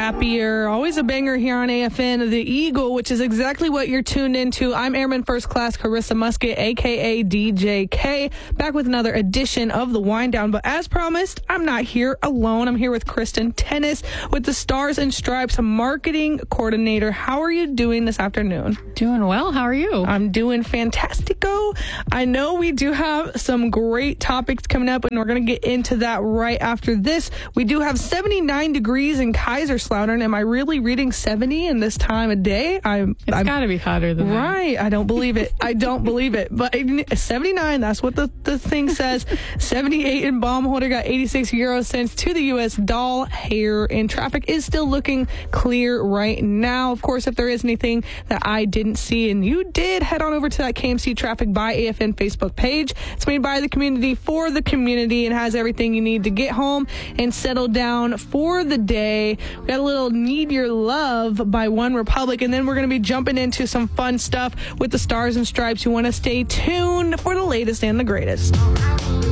happier. Always a banger here on AFN, The Eagle, which is exactly what you're tuned into. I'm Airman First Class Carissa Musket, a.k.a. DJ K, back with another edition of The Wind Down. But as promised, I'm not here alone. I'm here with Kristen Tennis with the Stars and Stripes marketing coordinator. How are you doing this afternoon? Doing well. How are you? I'm doing fantastico. I know we do have some great topics coming up, and we're going to get into that right after this. We do have 79 degrees in Kaiserslautern. Am I really reading 70 in this time of day? It's got to be hotter than that. Right. I don't believe it. I don't believe it. But 79, that's what the thing says. 78 in Baumholder, got 86 euro cents to the U.S. dollar here. And traffic is still looking clear right now. Of course, if there is anything that I didn't see and you did, head on over to that KMC Traffic by AFN Facebook page. It's made by the community for the community and has everything you need to get home and settle down for the day. We got a little Need Your Love by One Republic, and then we're going to be jumping into some fun stuff with the Stars and Stripes. You want to stay tuned for the latest and the greatest.